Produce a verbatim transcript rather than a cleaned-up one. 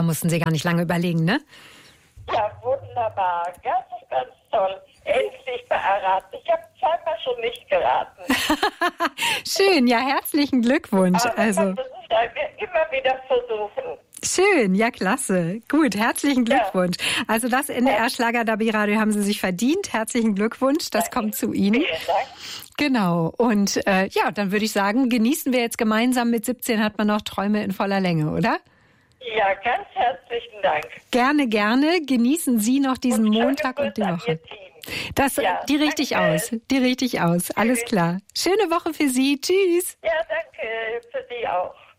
Da mussten Sie gar nicht lange überlegen, ne? Ja, wunderbar. Ganz, ganz toll. Endlich mal erraten. Ich habe zweimal schon nicht geraten. Schön, ja, herzlichen Glückwunsch. Aber Also man muss es ja immer wieder versuchen. schön, ja, klasse. Gut, herzlichen Glückwunsch. Ja. Also das N D R-Schlager-Derby-Radio haben Sie sich verdient. Herzlichen Glückwunsch, das Danke. Kommt zu Ihnen. Vielen Dank. Genau, und äh, ja, dann würde ich sagen, genießen wir jetzt gemeinsam. Mit siebzehn hat man noch Träume in voller Länge, oder? Ja, ganz herzlichen Dank. Gerne, gerne. Genießen Sie noch diesen und Montag und die Woche. Das, ja, die richtig danke. aus, die richtig aus. Alles klar. Schöne Woche für Sie. Tschüss. Ja, danke für Sie auch.